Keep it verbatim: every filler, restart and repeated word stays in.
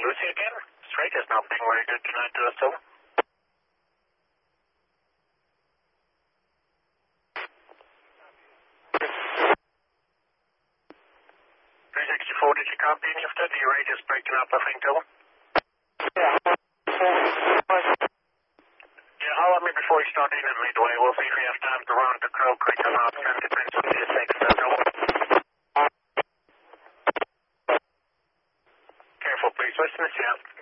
Lucy again. Straight is not being very good tonight to us, over. three sixty-four, did you copy any of that? Your radio's breaking up, I think, over. Yeah, holler at me before you start in at Midway. We'll see if we have time to run to Crow Creek or not. It depends on the six, that's over. Careful, please. Listen to you.